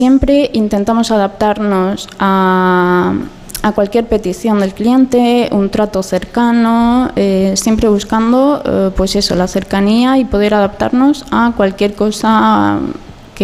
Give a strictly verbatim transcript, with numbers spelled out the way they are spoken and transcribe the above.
Siempre intentamos adaptarnos a, a cualquier petición del cliente, un trato cercano, eh, siempre buscando eh, pues eso, la cercanía y poder adaptarnos a cualquier cosa